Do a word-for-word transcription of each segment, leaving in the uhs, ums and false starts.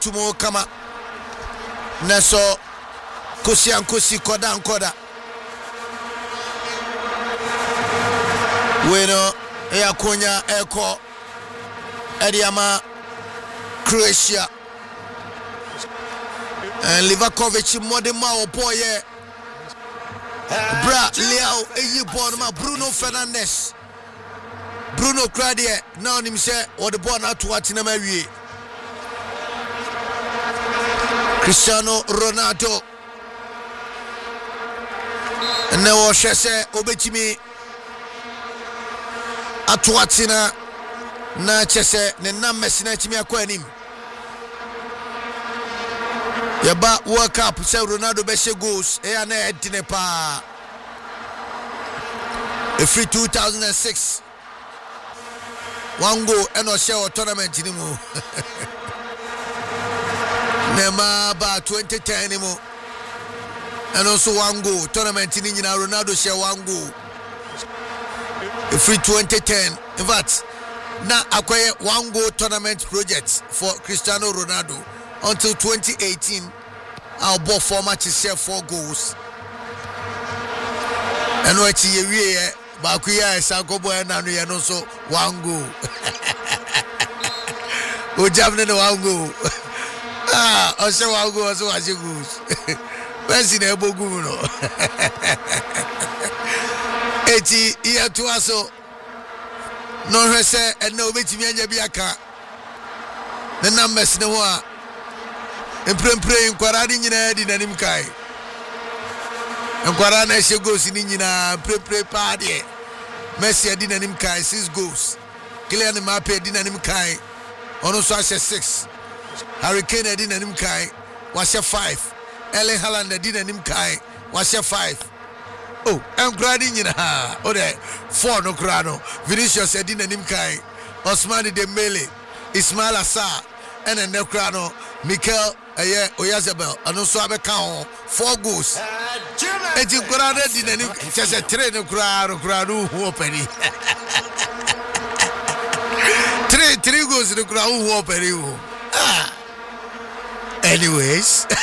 tumo kama naso kosi ankosi koda nkoda weno ya konya eko Ediama Croatia and Livakovic modema opoye Bra Leo eyi ball ma Bruno Fernandes Bruno Cradie now nim say or the ball na to atina ma wie Cristiano Ronaldo na wo hwese obetimi atu atina na chese ne nam Messi na timi akwa anim yaba World Cup say Ronaldo be she goals e ya na edine pa e free two thousand six one goal and o share tournament ni mu nema ba twenty ten ni mu and also one goal tournament ni nyina Ronaldo share one goal e free twenty ten in fact na acquire one goal tournament project for Cristiano Ronaldo until twenty eighteen. Our ball four matches share four goals. And what you hear, Bakuya is Sankobo and Nanu and also one goal. Who jumped in one goal? Ah, also one goal, also as you goose. Where's in Ebo Guno? Eighty year to us. No, I say, and no bit me and Yabiaka. The numbers no one. And praying Quaradi in the name Kai. And Quarana she goes in Nina, pray pray party. Messi didn't name Kai, six goals. Clear the map didn't name Kai. Also, I said six. Hurricane didn't name Kai, was a five. Ellen Haaland didn't name Kai, was a five. Oh, I'm crying in her. Oh, there, four no crano. Vinicius didn't name Kai. Osmani Dembele, Ismail Assar, and a Necrano, Mikel Aye Oyazabel, and also Abekao, four goals. And you granted in a just a train of crowd of crowd who open it. Three, three goals in the crowd who open it. Ah, anyways,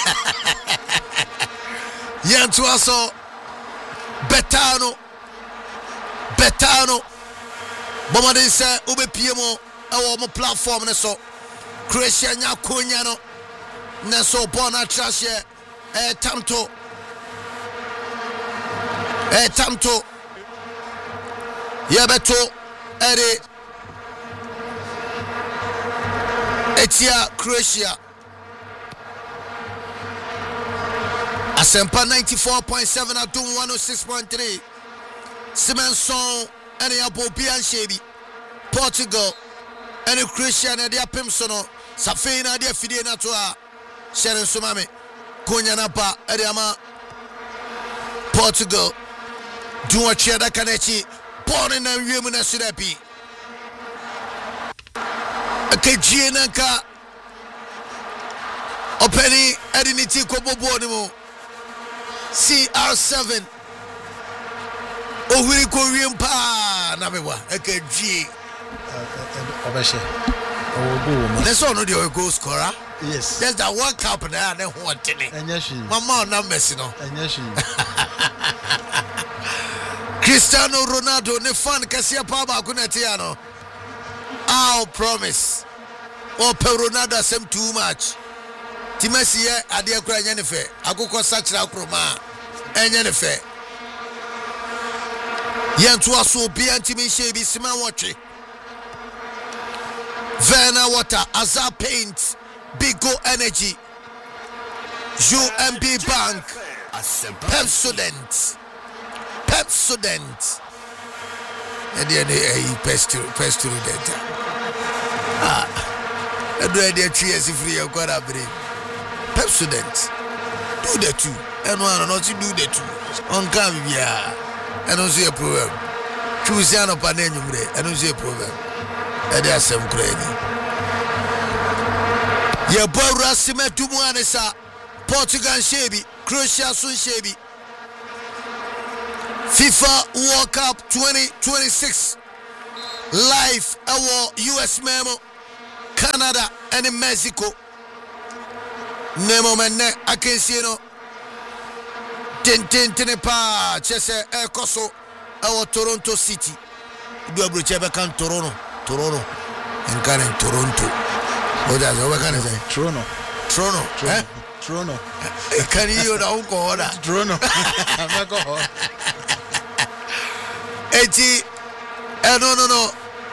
Yantuaso Betano Betano Bomade say Ube Piemo, our platform, so Croatia Nyakonyano. Neso bona trash eh tamto eh tamto yebeto ere etia Croatia Asempa ninety-four point seven Adum one oh six point three Simonson and Abobian Shebi Portugal and Croatia and their Pimsono Safina dia fidie na to a Sharon Sumame Kunyana pa Ediama Portugal Duwa Chiada Kanechi born in a Yemuna Sudapi Akajianaka Openi Edinity Kobo Bonimo C R seven Ohuri Korean pa Namewa Akaji Obeshe Let's all know the goal scorer. Yes. There's that World Cup there and then one thing. And yes, Mama not messing up. and yes, Cristiano Ronaldo ne fan kasia paba kunetiano. I'll promise. Oh, per Ronaldo sem too much. Timesi ye adia kura nyenefe. Akoko sachira kroma. Enyenefe. Yantu aso bi antimi shebi sima watche. Verna Water, Azar Paint, Bigo Energy, U M B Bank, Pepsodent, Pepsodent, and then a pestle, pestle data. Ah, I do idea three years if we are quite a break. Pepsodent, do the two, and one or not to do the two. On Cavia, and also a program. Choose an opinion, and also a program. And there's some crazy. Ya Bora Simetu Muanesa, Portugal Shebi, Croatia Sun Shebi. FIFA World Cup twenty twenty-six live our U S Memo, Canada and Mexico. Nemo menne akensie no tententene pa chese e koso e Toronto City du abroche be kan Toronto Toronto en kan en Toronto oda zo be kan say Toronto Toronto eh Toronto e kan yo da unko hoda Toronto amako ho eti eh no no no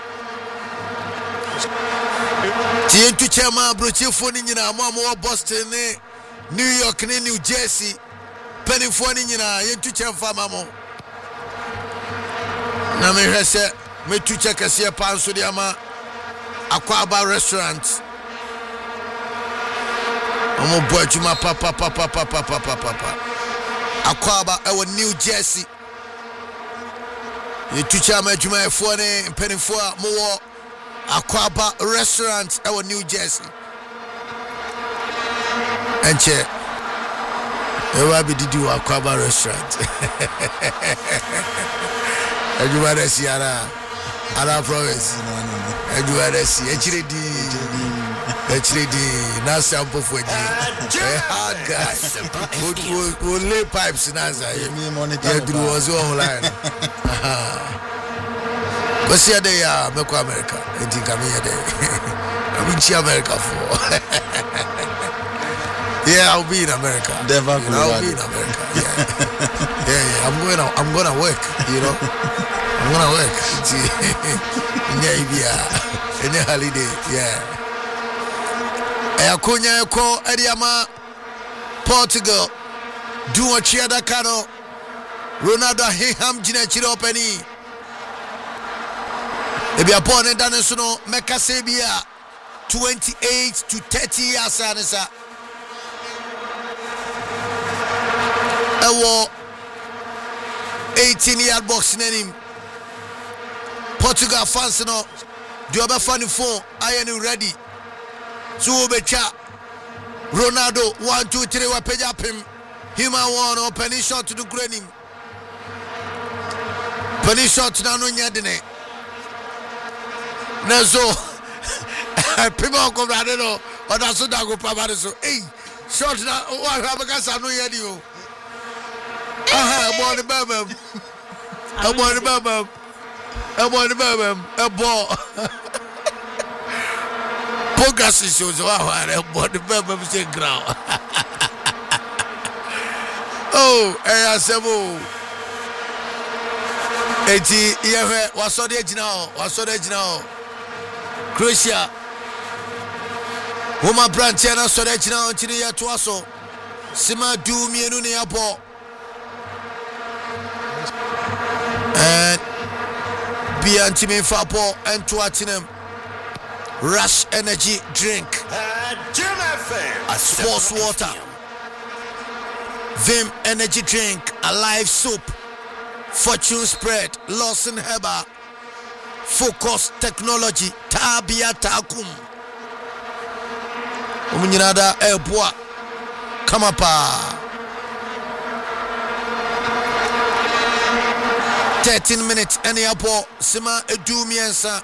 ti entu chema abroche foni nyina mo mo Boston ne New York ne New Jersey penifo ni nyina yentu chemfa mamo na me hwese metu chekase panso de ama Akwaba restaurant omo boachuma papa papa papa papa papa Akwaba ewo New Jersey yentu chama adwuma efo ne penifo a mo wo Akwaba restaurant ewo New Jersey enche ewa bi didi wa Akwaba restaurant ejuwa resi ara ara province ejuwa resi echiredi echiredi na sample for ji eh hard guys we lay pipes na za me monitor you do was online because ya dey ya meko America enti kame ya dey I'm in America for yeah, I'll be in America. Never you know, I'll be in America. Yeah, yeah, yeah. I'm going. To, I'm going to work. You know, I'm going to work. Yeah, yeah. Any holiday. Yeah. Ayakunya yako Ediama Portugal. Do a cheer da kano. Ronaldo Hinham jina chiro peni. Ebi apone dane suno meka sebia twenty-eight to thirty years anisa. Ewo eighteen yard box nenim Portugal fans no do obe funny phone ayeni ready so obecha Ronaldo one two three wa peja pim him one opening shot to the grenim penny shot na no nya dene na so pima ko brade no oda so da go pa ba so eh shot na wa ha ba ka sa no nya di o aha ebo ni babam ebo ni babam ebo ni babam ebo pogasi shozo wa wa ebo ni babam se ground oh eh asebo eti yewe wasode agina o wasode agina o Croatia Homa branch na sode agina o tini ya to aso sima du mienu ne abo and be anti fapo and to atinem Rush energy drink a sports water Vim energy drink alive soup Fortune spread Lawson Heba Focus technology Tabia Takum Umunyinada Elboa Kamapa thirteen minutes any apo sima edu miensa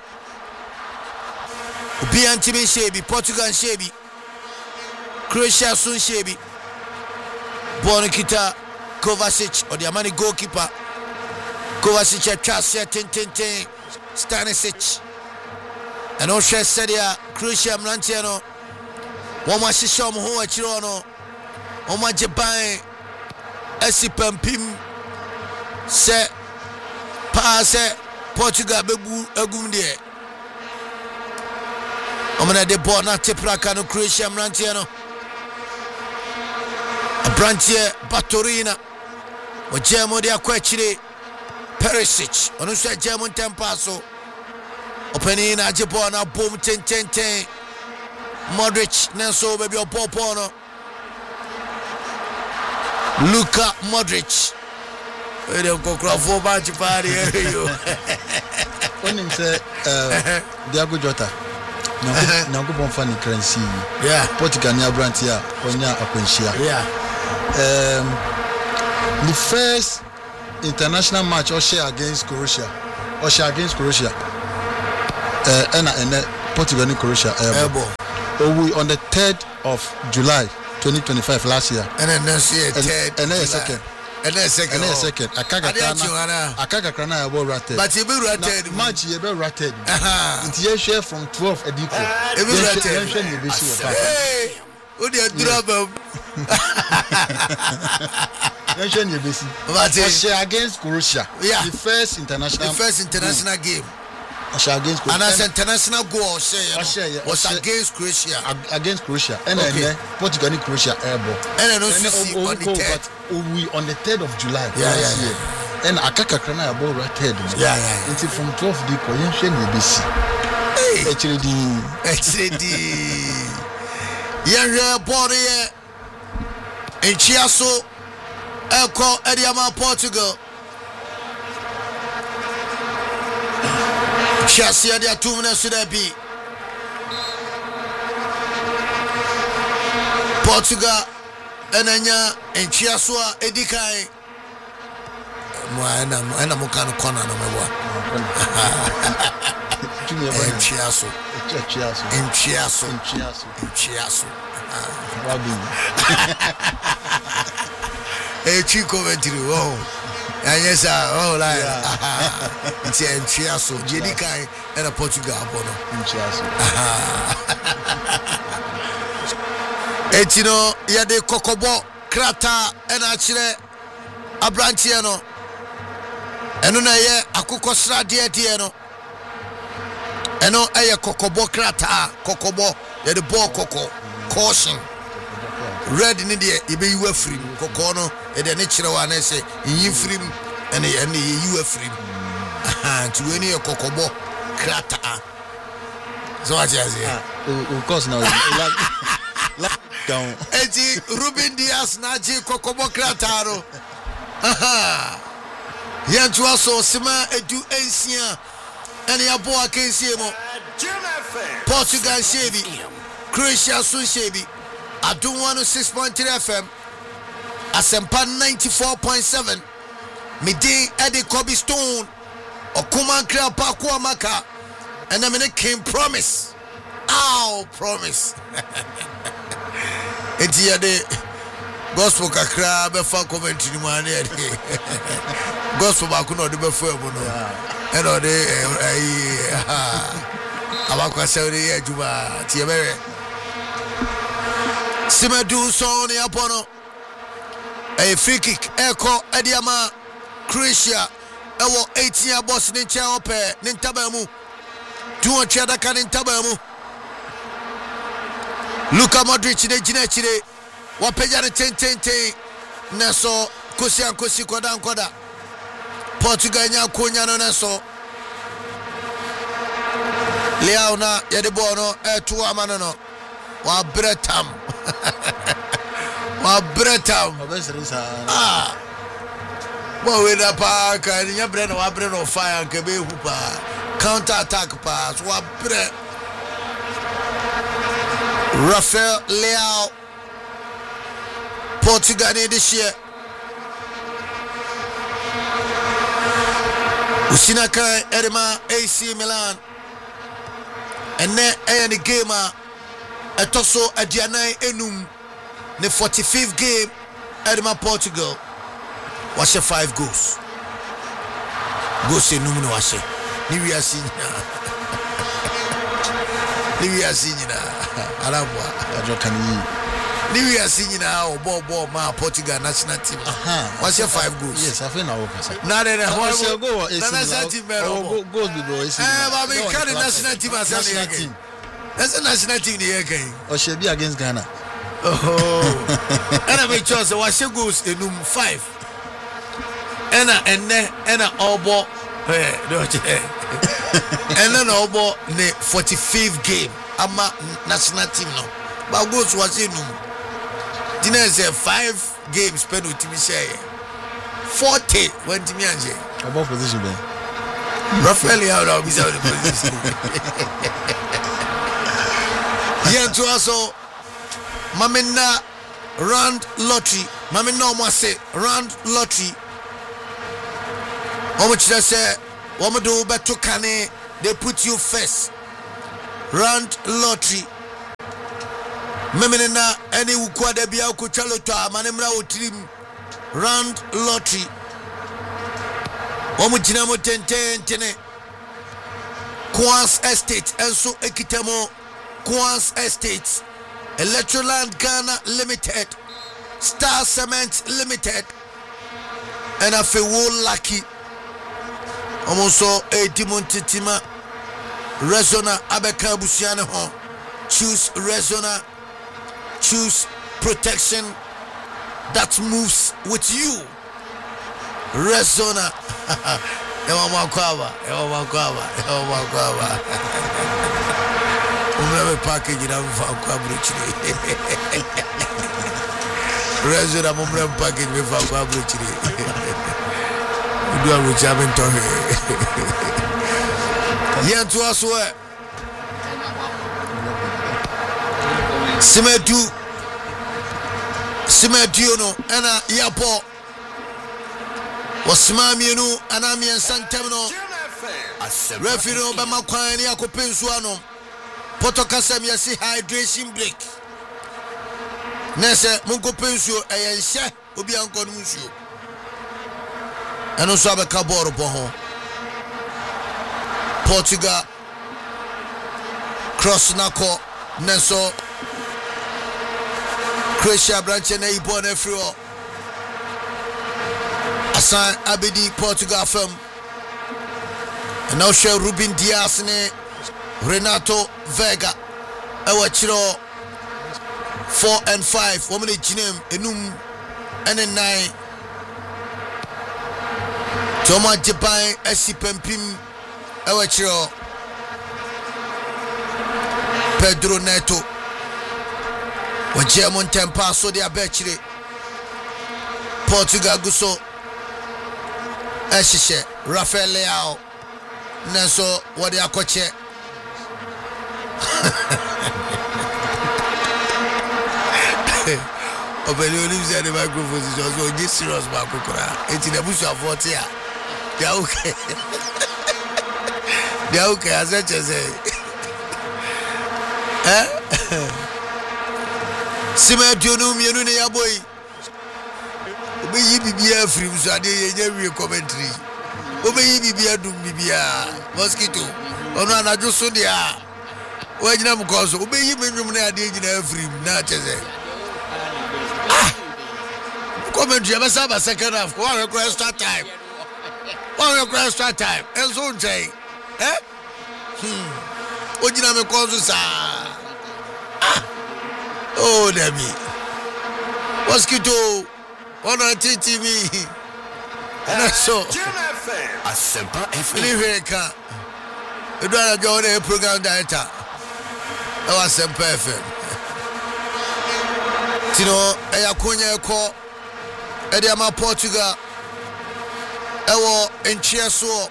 Obi antimi shebi Portugal shebi Croatia sun shebi Bonikita Kovacic or the Amani goalkeeper Kovacic atwa ten ten ten Stanisic and Osha said ya Croatia mrantiano woma hihye mo ho akiro no woma jeban asipampim se passe Portugal bebu agum de omena de ball na tepraka no Croatia mrantie no abrantie Batorina o jemo de akwachire Perisic onu so jemo tempa so openi na je ball na bom ten ten ten Modric na so bebi opopo no Luka Modric we don't go crowd for match party you onim say uh Diego Jota na go bon fan currency yeah Portugal ni abranti a onya akwanhia yeah um the first international match or share against Croatia or share against Croatia uh and and Portugal and Croatia ebo oh we on the third of July twenty twenty-five last year. And then next year third. And then second. And then second. And then second. Akaga Krana. Akaga Krana about rated. But you be rated. Match you be rated. Aha. It's your share from twelve ediko. You be rated. Hey. What do you drop? Mention your basic. Russia against Croatia. Yeah. The first international. The first international game. Russia against Croatia. And as international goal, say was against Croatia. Against Croatia. And then Portugal and Croatia airborne. And then also see on the third. We on the third of July. Yeah, yeah, yeah. And Akaka Krana about right head. Yeah, yeah. Until from twelve D. Mention your basic. Hey. H D. H D. Yeah, body. In Chiasso. Eko Ediama Portugal. Chassis Edia two minutes should be Portugal Enanya and Chiasua Edikai. Moana and Mokano Kona no more. In Chiasso. In Chiasso. In Chiasso. In Chiasso. A chico ventry, oh, and yes, oh, like, it's a Chiasso, Jedikai, and a Portugal, in Chiasso. Etino, Yade Kokobo, Krata, and Achille, Abrantiano, and on a year, Akukosra Dietiano, and no air Kokobo Krata, Kokobo, Yade Bo Coco, caution. Red in India, you be you free. Cocono, and the natural one, I say, you free, and you are free. To any cocobo, crata. So I say, of course, now, down. Eddie Ruben Diaz, Naji, Cocobo Crataro. Aha. Yantuaso, Sima, Edu Asia, and Yaboa Casimo, Portugal Chevy, Croatia Sun Chevy. I do one oh six point three F M. Asempa ninety-four point seven. Midi Eddie Kobe Stone. Okuman Krapa Kuamaka. And I'm in a King Promise. Ow, promise. It's here the Gospel Kakra Befa commentary man. Gospel Bakuno de Befo. And all the Abaka Saudi Juba Tiamere. Simedu Sony Apono. A free kick. Eko Ediama Croatia. Ewo eighteen year boss Nincha Ope Nintabamu. Duo Chadaka Nintabamu. Luka Modric ne Gine Chile. Wapeja ne ten ten ten. Neso Kosi and Kosi Koda and Koda. Portugal nya Konya no Neso. Leona Yedibono Etu Amanono. Wa Bretam. Wa Bretam. Ah. Bo we da pa ka nya bre na wa bre no fire nke be hu pa. Counter attack pass wa bre. Rafael Leao. Portugal ne this year. Usinaka Edema A C Milan. And then any gamer Etoso Adianai Enum the forty-fifth game Edema Portugal was a five goals. Goals enum no was ni we are seeing ni we are seeing na Arabwa Ajokani ni we are seeing now ball ball ma Portugal national team was a five goals. Yes, I think na okay. Na na go national team goals be bro. Eh ba me can national team as national team. That's a national team here again. Or should be against Ghana. Oh, and I make choice. What she goes in room five. And a and then and a obo. Hey, don't you? And then obo the forty-fifth game. I'm a national team now. But goes was in room. Dinner say five games spent with me say forty when to me and say. About position then. Roughly out of his own position. Here to also Mamina round lottery. Mamina Mase round lottery. How much they say? What do better can they put you first? Round lottery. Memenena any ukwada bia kuchaloto manemra otrim round lottery. Omujina mo tenten tene. Kwans Estate enso ekitemo Kwans Estate Electroland Ghana Limited Star Cement Limited and a few lucky almost eighty montitima Resona Abeka Busiana home. Choose Resona, choose protection that moves with you. Resona. Ewa makwaba, ewa makwaba, ewa makwaba. Umrebe package na mfakwa bruchiri. Resona umrebe package mfakwa bruchiri. Udwa bruchabe ntohe. Yentu aswe. Simedu. Simedu no ena yapo. Wasmamienu anamian santemno refino bama kwani akopensuano potokasam yesi hydration break nese munko pensuo eyenhye obi anko no nsuo eno so abeka boro bo ho Portugal cross nako neso Croatia branch na ibo na free Asan Abedi Portugal film and now show Ruben Dias ne Renato Vega ewa chiro four and five woman jinem enum ene nine Toma Japan esipempim ewa chiro Pedro Neto wajia montempa so dia bechire Portugal guso Eshishe Rafael Leao Neso wadi akoche Obeli Olives at the microphone is also just serious about Kukura. It's in the bush of forty. They are okay. They are okay, as I say. Eh? Sima Dionum Yanuni Yaboy. Obeyi bibia free so ade ye nya commentary obeyi bibia dum bibia mosquito ono anajo so dia wa gina mkoso obeyi menwum na ade gina free na cheze ah commentary ba sa ba second half ko wa request extra time wa request extra time enso nchei eh hmm o gina mkoso sa ah oh demi mosquito Ona T V and so a simple if you can you don't go to program director I was simple F M Tino Ayakunya ko Ediama Portugal Ewo Enchiaso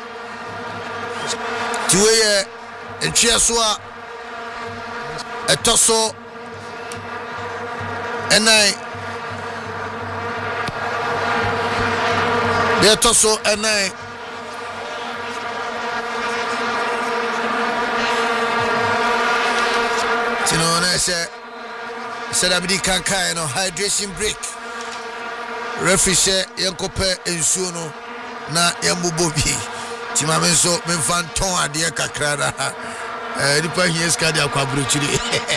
Tiweye Enchiaso Etoso Enai They toso and I you know, I said, said I'm the canka, you know, hydration break. Refresher, Yankope, and Suno, na Yambubobi. Timamenso, Menfanton, Adia Kakrada, Nipa here, Scadia Quabruchiri.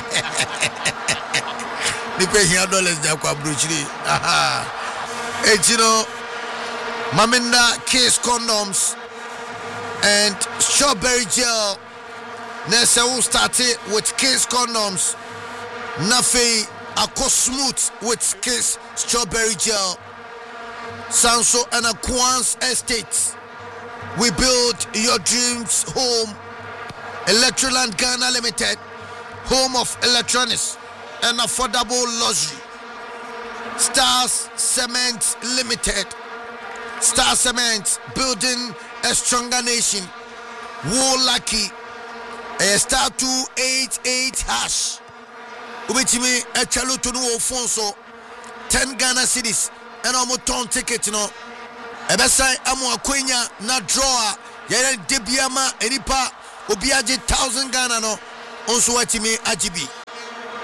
Nipa here dollars, Aquabruchiri. Aha, and you know. Maminda Case condoms and strawberry gel. Nessa will start it with Case condoms. Nafe Ako smooth with Case strawberry gel. Sanso and a Kwans Estate. We build your dreams home. Electroland Ghana Limited, home of electronics and affordable luxury. Stars Cement Limited. Star Cement, building a stronger nation. War Lucky, a star two eight eight hash. Ubitimi a chaluto no Fonso, ten Ghana cities, and almost ton ticket no. Ebesai Amo Aquenya na drawer, Yere Debiama, Enipa, Obiaji thousand Ghana no, also watching me Ajibi.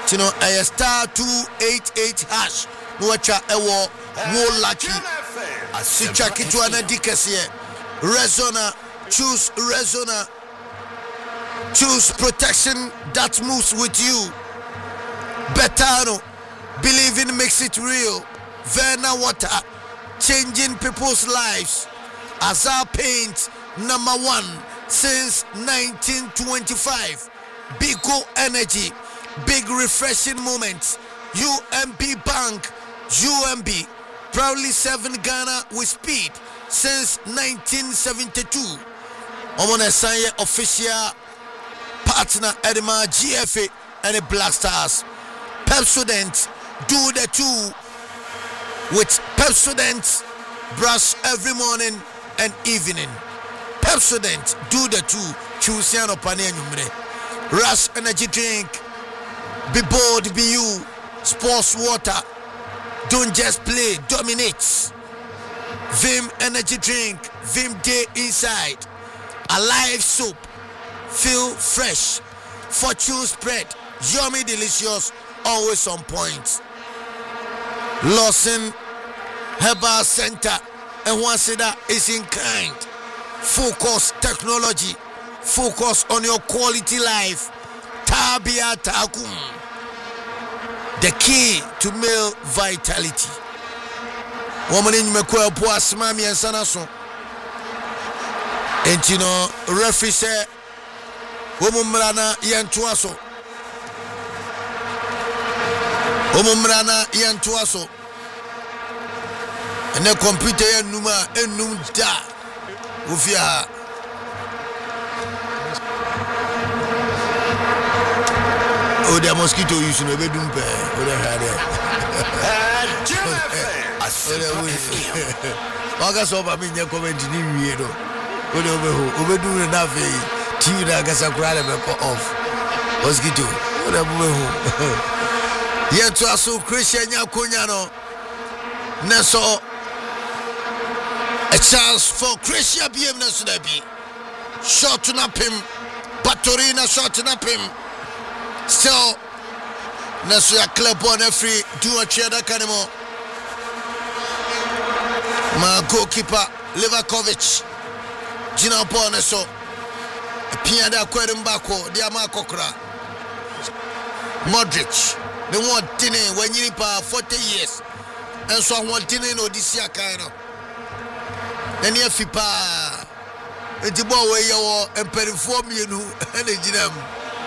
you know a star two eight eight hash no wacha ewo wo lucky si check it one dikese Resona. Choose Resona. Choose protection that moves with you. Betano, believing makes it real. Verna Water, changing people's lives. Azar Paint, number one since nineteen twenty-five. Bigo Energy, big refreshing moments. U M B Bank, U M B, proudly serving Ghana with speed since nineteen seventy-two. Omona Sanye official partner Edema G F A and the Black Stars. Pepsodent, do the two with Pepsodent brush every morning and evening. Pepsodent, do the two. Chusiano Panenumre. Rush energy drink. Be bold, be you. Sports water. Don't just play, dominates. Vim energy drink. Vim day inside. Alive soap. Feel fresh. Fortune spread. Yummy delicious. Always on point. Lawson Herbal Center. And once that is in kind. Focus technology. Focus on your quality life. Tabia Takum. The key to male vitality. Woman in Mekwa Poas Mami and Sanason. And you know, referee said, Woman Mrana Yantuaso. Woman Mrana Yantuaso. And the computer and Numa and Num da. Ufia. Oh, the mosquito use no bedroom pair. Oh, the August over me, your comment in you. Obedu na fe T V na gasa kura be off mosquito oda bu ho ye to aso Christian Yakonya no na so a chance for Christian B M na so da bi shot na pim Patorina shot na pim still na so ya club on free do a cheer that kanemo ma goalkeeper Livakovic Gina Boneso, Piada Querimbako, Diama Kokra, Modric, the one tine when you pa forty years, and so one tine no this year kind of. Then you fipa, and the boy where you are and perform you and the Ginam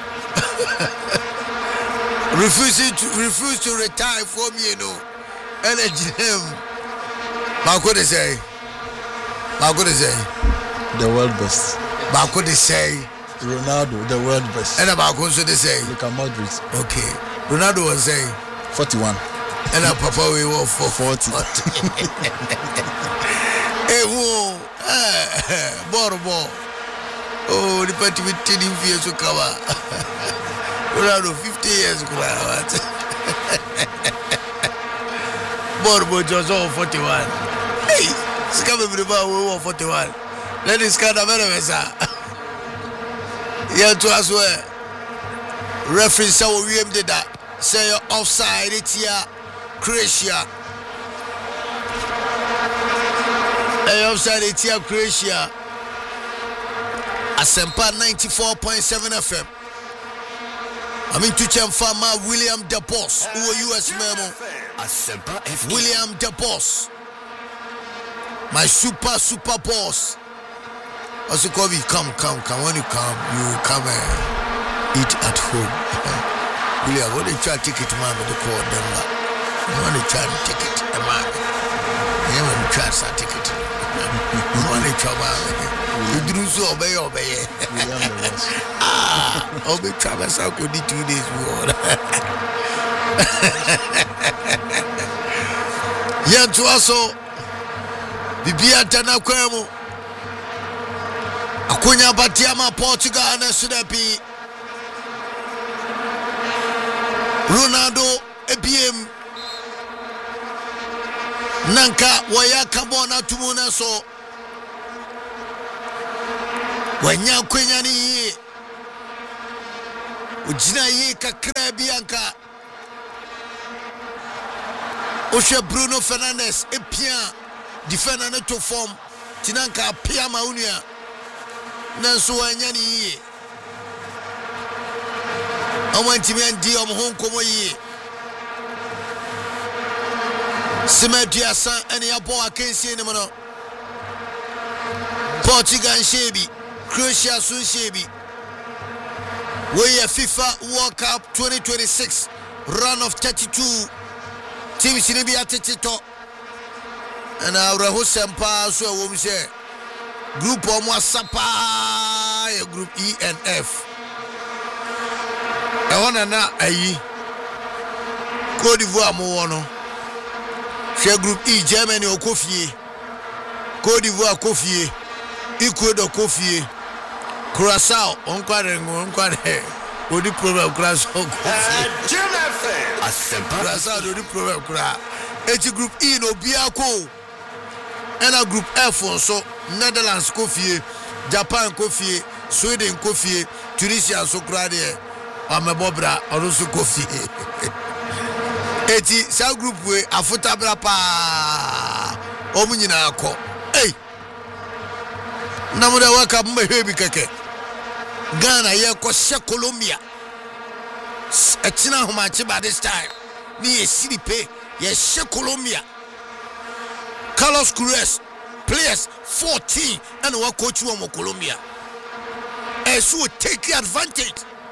refusing to refuse to retire from you know, and the Ginam. How could I say? How could I say? The world best. But could they say Ronaldo, the world best. And about who should they say? Luka Modric. Okay. Ronaldo was saying forty-one. And our Papa we were for forty. Hey, whoa. Borbo. Oh, the party with ten years to cover. Ronaldo, fifty years to cover. Borbo just all forty-one. Hey, scam everybody we were forty-one. Let us kind of very yeah, to as well. Referee saw we did that. Say you're offside, it's here, Croatia. Hey, offside, it's here, Croatia. Asempa ninety-four point seven F M. I mean, to champ farmer William De Boss, who are U S memo. William De Boss, my super, super boss. Also, Kobe, come, come, come. When you come, you come and eat at home. William, when you try to ticket, man, with the call them back. When you try to ticket, the man, you want to try to ticket. When you try to you do so, obey, obey. Ah, obey, Travis, I could do two days more. Yeah, to also, Bibia Tana Kwemo. Akunya Batiama Portugal na Sudapi Ronaldo A B M Nanka Waya Kabona Tumuna so Wanya Kwenyani Ujina Ye Kakra Bianca Oshe Bruno Fernandes epia defender no to form tinanka pia maunia nanso anya ni yie awantimi andi om honkomo yie Simedia san ene abo akensie ne mo no Portugal shebi Croatia sun shebi we are FIFA World Cup twenty twenty-six round of thirty-two team sinibi atetito and our Hosempa so we say group omo asapa e group E and F e wona na ayi Côte d'Ivoire mo wono she group E Germany okofie Côte d'Ivoire kofie Ecuador kofie Curaçao on kware on kware odi problem Curaçao kofie Curaçao odi problem kura eti group E no biako and a group F also Netherlands kofie Japan kofie Sweden kofie Tunisia so kura de amebobra also kofie eti sa group we afuta bra pa omunyina akọ hey namuda waka mbehebi keke Ghana ye ko she Colombia etina homachi by this time ni ye siripe ye she Colombia Carlos Cruz players fourteen and wa coach wo Colombia and so take advantage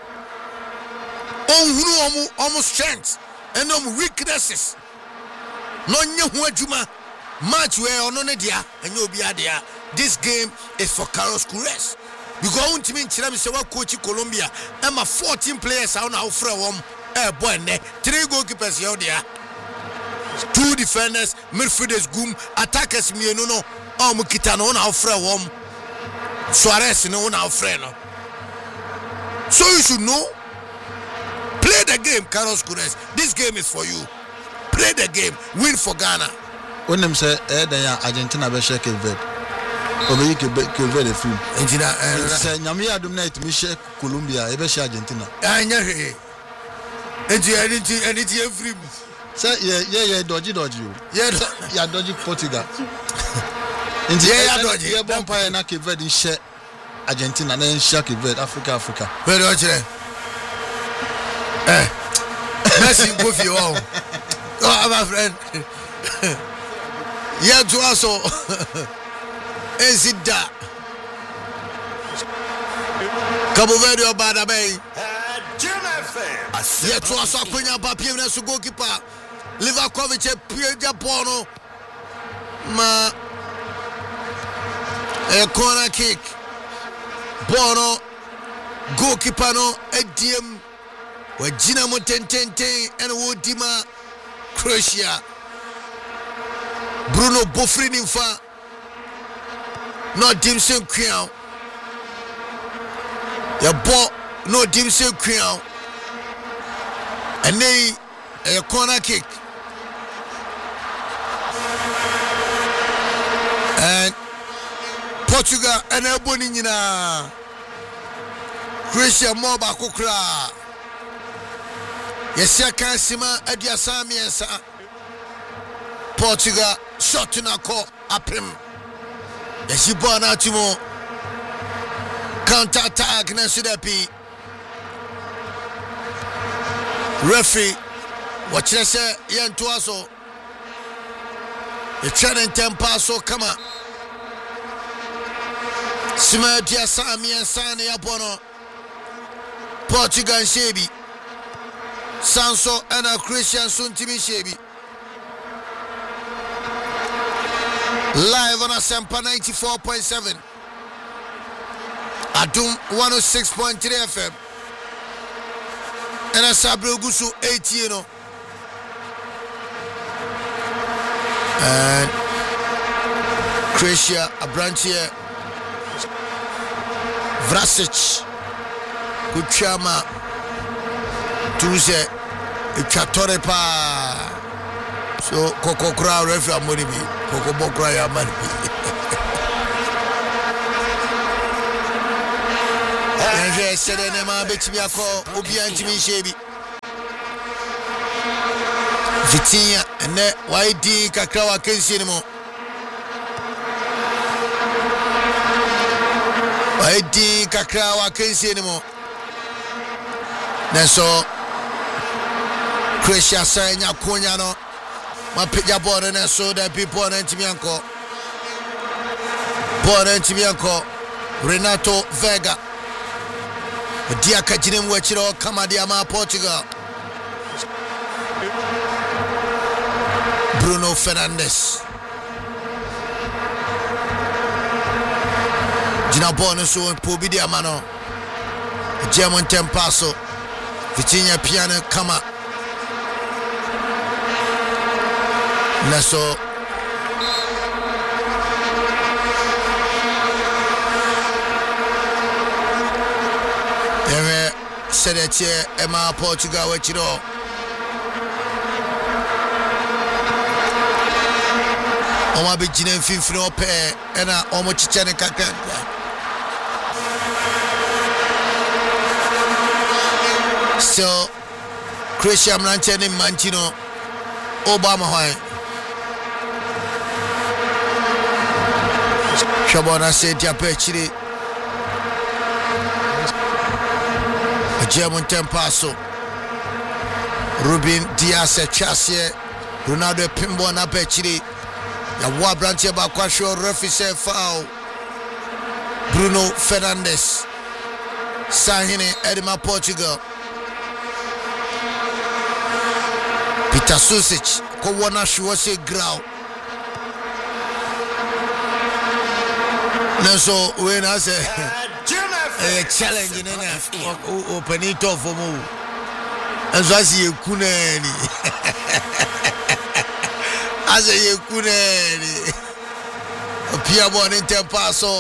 on hunu omo omo strengths and omo weaknesses no nye ho adwuma match where ono ne dia enye obi adea. This game is for Carlos Cruz because on team nchira me se wa coach Colombia and my fourteen players are now free one eh boy ne three goalkeepers here there two defenders midfielders gum attackers mienu no am kita no now free one Suarez no now free no so you should know play the game Carlos Cruz. This game is for you. Play the game, win for Ghana. When them say eh then Argentina be shake Cape Obe Cape Verde film. Argentina eh say nyame adum na itimi shake Colombia e be shake Argentina. Anya he. Enti anything anything every say yeah yeah yeah dodgy dodgy o. Yeah yeah dodgy Portugal. Enti yeah dodgy. Yeah vampire na Cape Verde shake Argentina na shake Cape Verde Africa Africa. Where do you eh Messi go for you. Oh my friend. Yeah, to also is it that Cabo Verde or Bada Bay? Yeah, to also Quenya Papier as a goalkeeper. Livakovic, Pierre Japono. Ma a corner kick. Bono goalkeeper no a D M with Dinamo ten ten ten and Wodima Croatia. Bruno Buffrin in fa no Dimson Crown. Ya ball no Dimson Crown. And they a corner kick. And Portugal and Ebonina Croatia more bakukra. Yes, I can't see my Adia Sami and Portugal shot in a call up him. Yes, you born out to more counter attack. Nasudapi referee, what you say, Yan Tuaso, the training tempaso, come on. Simadia Sami and Sani Abono Portugal and Shebi Sanso and a Christian Suntimi Shebi. Live on a Sampa ninety-four point seven, Adum one oh six point three F M, and a Sabro Gusu eighty, you know. And Croatia, a branch here, Vrasic, Kuchama, Tuze, Chatorepa. So Coco Crow referee Monibi, Coco Bokra Manibi. And I said, "Nema Betimiako, Ubian Jimmy Shebi." Vitinha ene waidi kakra wa kensi ni mo waidi kakra wa kensi ni mo Neso Croatia sanya konya no mapija ball na so that people na ntimi anko ball na ntimi anko Renato Vega dia kajine mwachiro kama dia ma Portugal Bruno Fernandes Gina ball na so pobi dia mano German tempaso Vitinha piano kama Naso Ewe Sedetie Ema Portugal wechiro Oma bi jine mfimfini ope Ena omo chichane kakakwa So Croatia mlanche ni Manchino Obama hoi Shabona Setia Pechiri German tempaso Ruben Dias Chasie Ronaldo Pimbo na Pechiri Ya wabranche ba kwa show referee say foul Bruno Fernandes Sahine Edema Portugal Peter Susic ko wona shwo se grau Naso we na say a challenge in a open it off for mu as I see kuneni as a kuneni a pia bon interpasso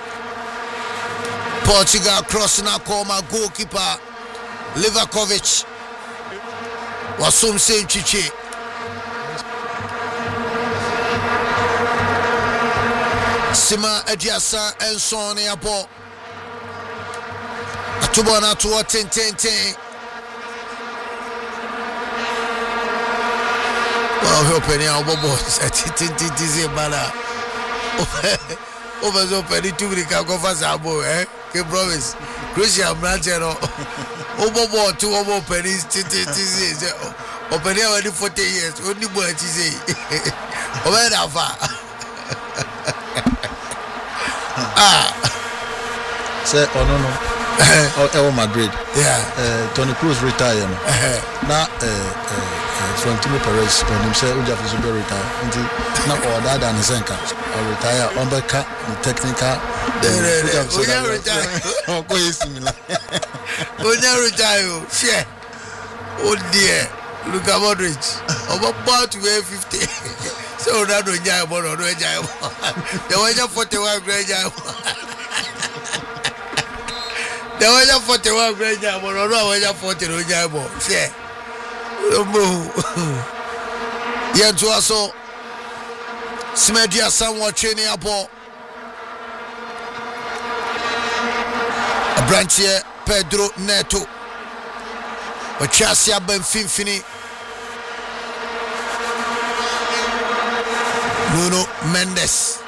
Portugal crossing a coma goalkeeper Livakovic was some saying chichi Sima Ediasa and Sonny Apo Atubona to what ten ten ten. Well, hoping your bobos at ten ten ten bala. Over so penny to the Kakova, eh? Can promise. Christian Branchero. Obobo two obo pennies ten ten ten. Open here only forty years. Only what you say. Over that far. Ah. Say, oh no no. Oh, Madrid. Yeah. Uh, Tony Cruz retired. Now, Florentino Perez, when himself, Ujaf is very retired. Now, all that and his anchor, or retire, on the car, technical. Uja retire. Oh, go similar. Uja retire. Share. Oh dear. Look at Modric. About to wear fifty. So, that don't jay about or no jay. The way you forty-one great jay. The way you forty-one great jay. But no way you forty no jay. Share. Yeah, to us so. Smedia somewhat training up. A branch here, Pedro Neto. Ochasia Benfinfini. Nuno Mendes.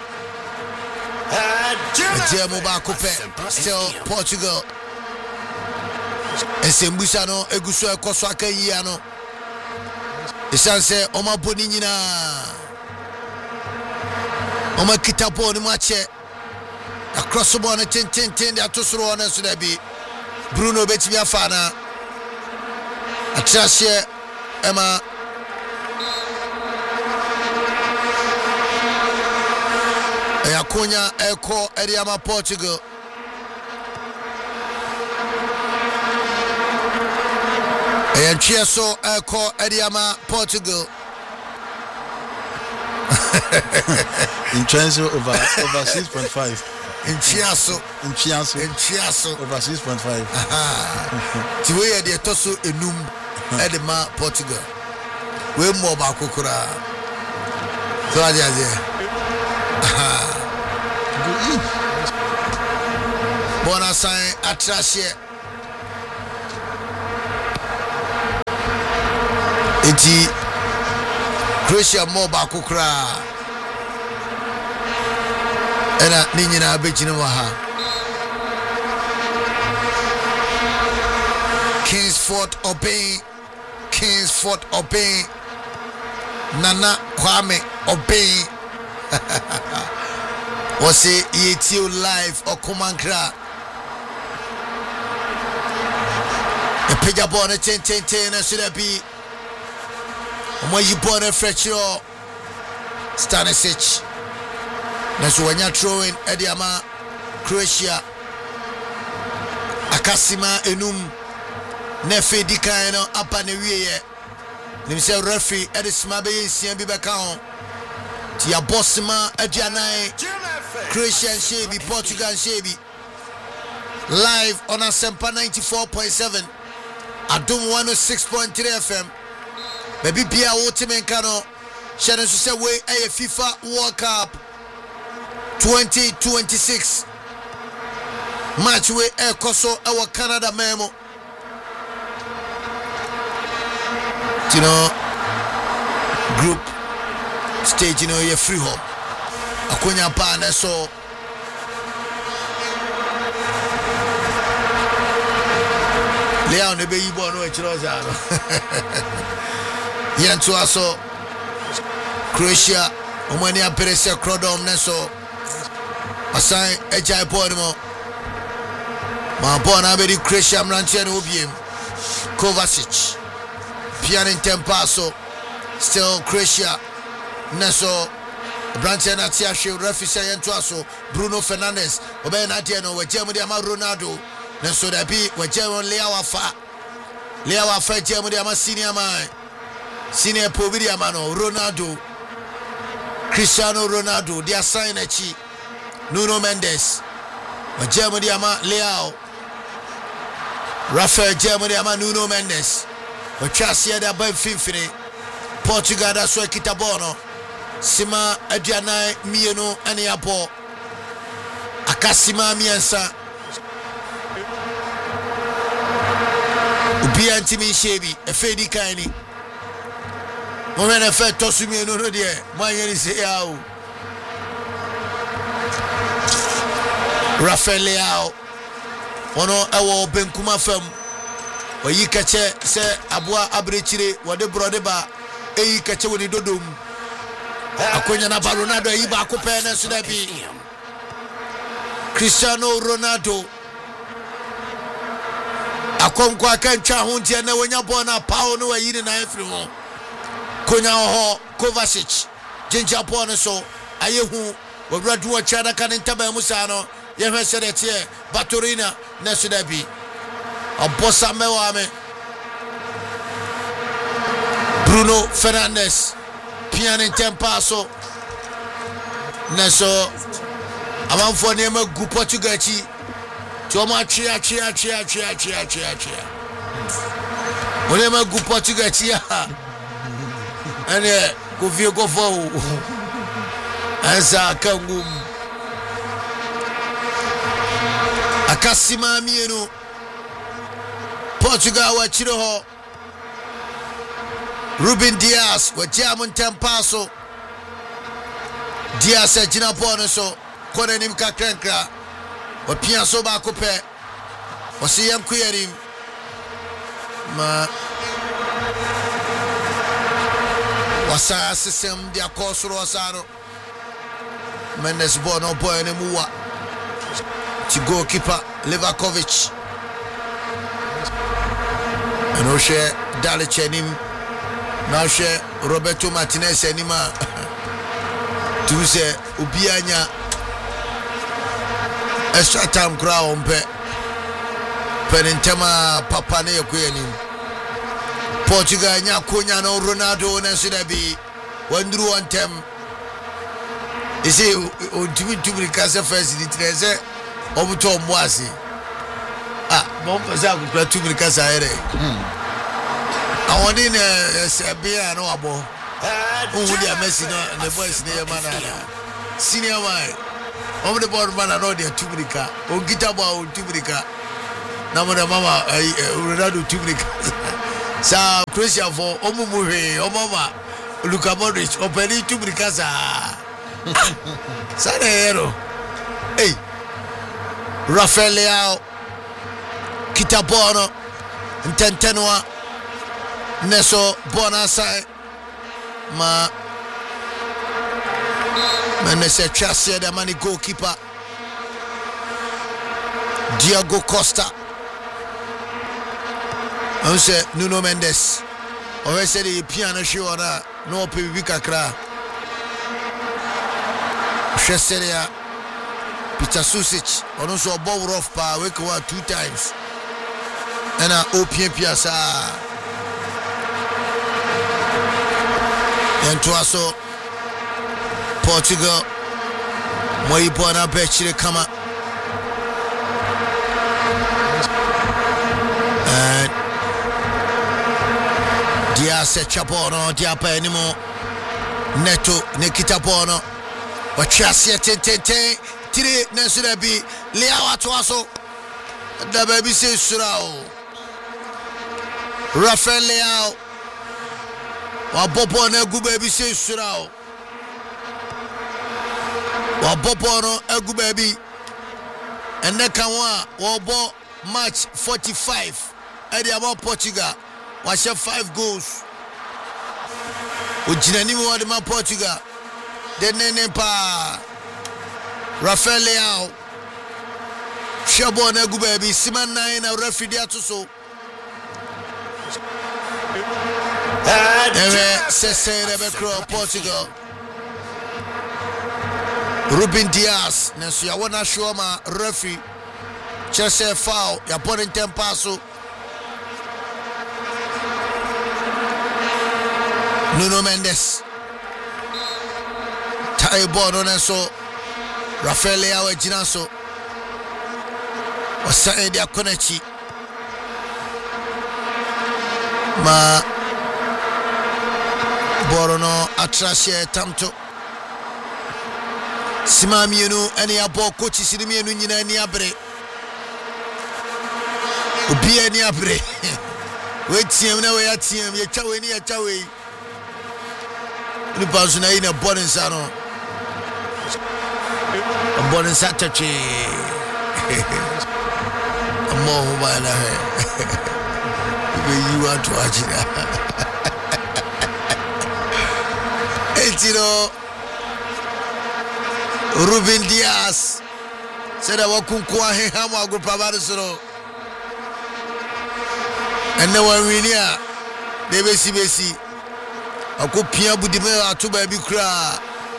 Jemo Bakupe. Still Portugal. And Sembusano Eguso Koswaka Yiano. The son say Oma Boninina. Oma Kitapo ni mache. Across the bonnet ten ten ten they are to throw on us to be Bruno Betimia Fana. Atrasia Emma Ayakunya Eko Ediama Portugal. Ayanchieso Eko Ediama Portugal. In Chenzo over over six point five. In Chiasso, in Chiasso, in Chiasso over six point five. Tiwe de toso enum edema Portugal. We mo ba kokura. So aje aje. Bona sign atrasie. Eti Croatia mo ba ko kra era ni nyina abegyina wa ha Kingsford Obey Kingsford Obey Nana Kwame Obey was it yetio live or kumankra a pija born a ten ten ten and should be when you born a fracture Stanisic. That's when you're throwing Ediama Croatia Akasima Enum Nefe Dikaino Apa Newie Nimse referee Edisma Be Siambi Bakao Tia Bossima Edianai Croatian Shebi Portugal Shebi live on Asempa ninety-four point seven Adum one oh six point three F M Baby Pia Wotimenkano Shannon say way a FIFA World Cup twenty twenty-six match we e koso e Canada memo you know group stage you know you free home akonya pa na so Leon ne be yibo no e chiro za no yanto aso Croatia omani aperese crodom na so asan ejai board mo ma board na be di Croatia mranche no obiem Kovacic piano tempaso still Croatia naso branche na tia hwe referee yanto aso Bruno Fernandes obey na dia no wajemu dia ma Ronaldo naso da bi wajemu Leo afa Leo afa jemu dia ma senior man senior po bi dia ma no Ronaldo Cristiano Ronaldo dia sign echi Nuno Mendes wajemu dia ma Leo Rafael jemu dia ma Nuno Mendes Ochasia da ba finfini Portugal da so kitabono Sima aduana mienu ane abo Akasima miensa Ubi antimi shebi efedi kaini Momena fe tosu mienu no de manyeri se yawo Rafael Leao ono ewo benkuma fam oyi kache se aboa abrechire wode brode ba eyi kache woni dodom akonya na ba Ronaldo yi ba ko pe na so da bi Cristiano Ronaldo akonko akantwa ho ntia na wonya ball na pawo no wayi ni na afiri ho konya ho Kovacic jinja ball no so ayehu wawradu wa chada kan ntaba musa no ye hwese de tie Batorina na so da bi Abosa mewame Bruno Fernandes piano tempaso naso amanfo ne ma gu Portugal chi choma chia chia chia chia chia chia chia ole ma gu Portugal chi ane go vie go fo ansa kangum akasima mienu Portugal wa chiro ho Ruben Dias wa jamun tempaso Dias e jina bono so kone nim ka krenkra wa pianso ba ko pe o si yam kuyerim ma wasa system dia kosoro wasaro Mendes bono boy ne muwa ti goalkeeper Livakovic no share Dalichenim now share Roberto Martinez anima to say Ubianya extra time crown pe penentema papa ne yakuyenim Portugal nya konya no Ronaldo na sudabi wandru on tem ise o timi timi kasa first di treze obuto mwasi ah bon pesa ku timi kasa ere I want in a beer no abo. Who would you messing on the boys near Manana? Senior wine. Over the board man, I know they're Tubrica. Oh, Gitaba, Tubrica. Now, Mama, Ronaldo Tubrica. So, Christian for Omumuri, O Mama, Luka Modric openi tu brikasa sana hero hey Rafael Leao Kitabono Ntentenwa Neso Bona sai ma Manese Chassia the money goalkeeper Diego Costa I say Nuno Mendes or said the piano show na no P V kakra Sheseria Peter Susic on also above rough pa wake one two times and a O P M Piazza and to also Portugal Moibona Bechire Kama and Diaz Chapono Diapa anymore Neto Nikita Bono Wachasia Tente Tiri Nesurabi Leao Atuaso the baby says Surao Rafael Leao Wabopo Negu baby says Surao Wabopo no Egu baby and Nekawa Wabo match forty-five at the about Portugal was five goals Ujinani Wadima Portugal the nene pa Rafael Leao Shabo Negu baby Siman nine a referee to so Ewe Sese Rebecca Portugal Ruben Diaz Nesu ya wana show ma referee Chese foul ya pon tempaso Nuno Mendes Tai bono neso Rafael Leao ejinaso Wasa edi akonechi ma Borono atrashe tamto Sima mienu eni abo kochi sini mienu nyina eni abre Obi eni abre We tiem na we atiem ye chawe ni ya chawe Ni bazu na ina bonin sano Bonin satachi Amo bana he You want to watch it Etino Ruben Diaz said I walk kwa he hama grupa barisoro and no one winia de besi besi akopia budime atuba bi kra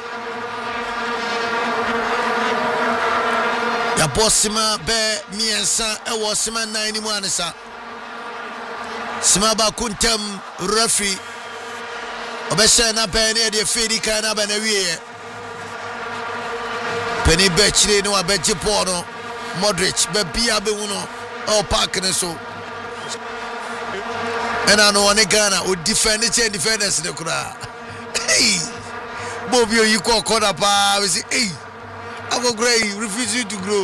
ya bosima be miensa e wo sima nine mu anisa sima ba kuntam referee obesha na be ne de fedi kan na ba na wiye Penny Bechire no abeje Porno Modric be bia be uno o park ne so and I know one Ghana would defend it and defenders the kura hey Bobio you call corner pa we say hey I go gray refusing to grow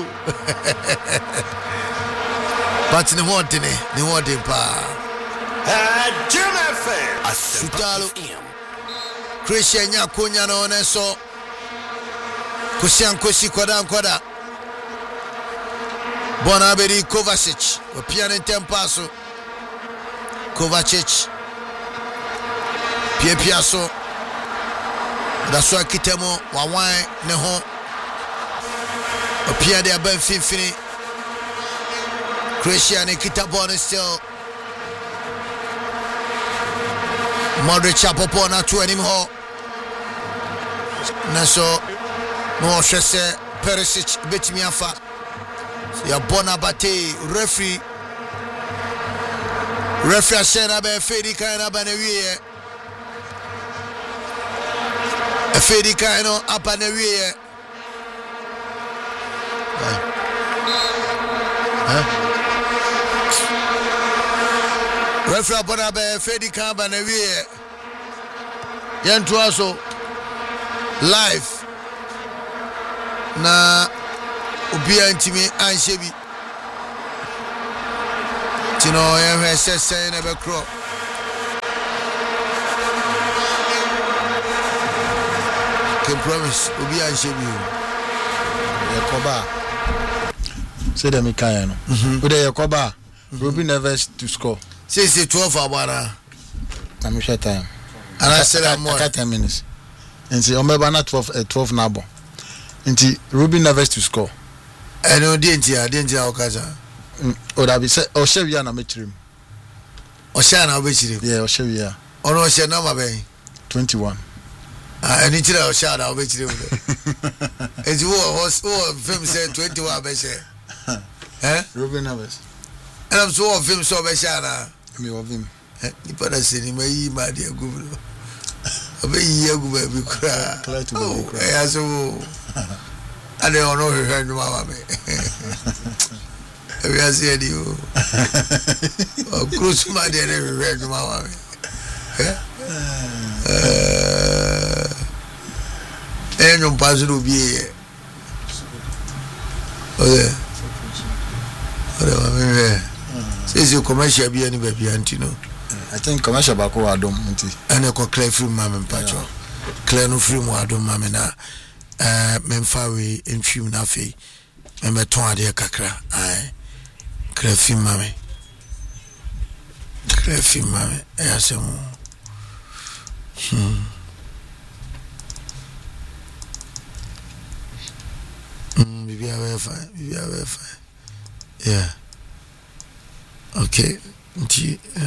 but ne want ne ne want pa uh Jim F M Sutalo Christian Yakunya no ne so Kusian Kosi Koda Koda Bonaberi Kovacic Opian Tempaso Kovacic Pie Piaso Daswa Kitemo Wawan Neho Opian de Ben Finfini Christian Kitabon still Modric Chapopo na tu anymore Naso No Shese Perisic betimi afa ya Bonabate referee referee shena be fedi kan na ba na wiye e fedi kan no apa na wiye huh referee Bonabe fedi kan ba na wiye yentu aso live na ubia ntimi anshebi tino ye hwese sen na bekro can promise obi an she bi Yakoba say dem kan no we dey Yakoba Ruby Neves to score say say twelve abara I'm sure time and I said more ten minutes and say omeba na twelve twelve na bo nti Ruby Neves to score and no dey ntia dey ntia okaza o da bi say o she wi na mechirim o she na obechirim yeah o she wi ya ono o she na ma ben twenty-one ah any tira o she na obechirim enti wo wo film say twenty-one be she eh Ruby Neves and I'm so film so be she na me of him ni pada sini mai ma dia gubro obe yi aguba bi kura oh eh so ade ono hwe no mama me we are see di o o cruise ma de hwe no mama me eh eh no pazu bi e oye ore ma me say say commercial bi ani ba bi antino I think commercial back wa dom nti ene ko clear free mama mpacho clear no free mo adom mama na eh memfa we entwim na fe me meton ade kakra ai clear free mama clear free mama e asemo hmm mm bibi awe fine bibi awe fine yeah okay nti